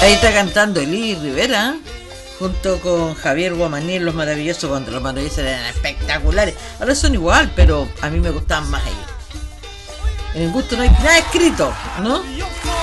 Ahí está cantando Eli Rivera junto con Javier Guamaní en Los Maravillosos, cuando Los Maravillosos eran espectaculares. Ahora son igual, pero a mí me gustaban más ellos. En el gusto no hay nada escrito, ¿no?